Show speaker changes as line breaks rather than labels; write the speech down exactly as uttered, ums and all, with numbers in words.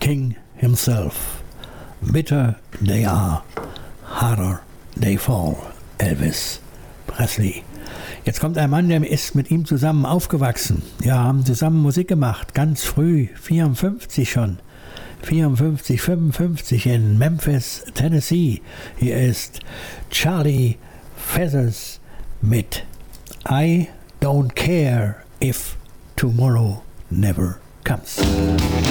king himself. Bitter they are, harder they fall. Elvis Presley. Jetzt kommt ein Mann, der ist mit ihm zusammen aufgewachsen. Ja, haben zusammen Musik gemacht, ganz früh, vierundfünfzig schon. vierundfünfzig, fünfundfünfzig in Memphis, Tennessee. Hier ist Charlie Feathers mit I Don't Care If Tomorrow Never Comes.